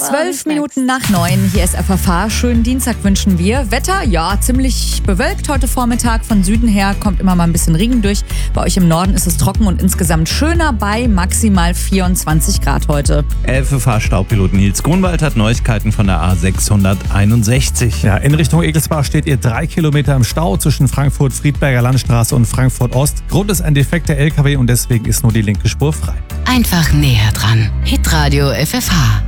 12 Minuten nach 9, hier ist FFH. Schönen Dienstag wünschen wir. Wetter, ja, ziemlich bewölkt heute Vormittag. Von Süden her kommt immer mal ein bisschen Regen durch. Bei euch im Norden ist es trocken und insgesamt schöner bei maximal 24 Grad heute. FFH-Staubpilot Nils Grunwald hat Neuigkeiten von der A661. Ja, in Richtung Egelsbach steht ihr 3 Kilometer im Stau zwischen Frankfurt-Friedberger Landstraße und Frankfurt-Ost. Grund ist ein defekter LKW und deswegen ist nur die linke Spur frei. Einfach näher dran. Hitradio FFH.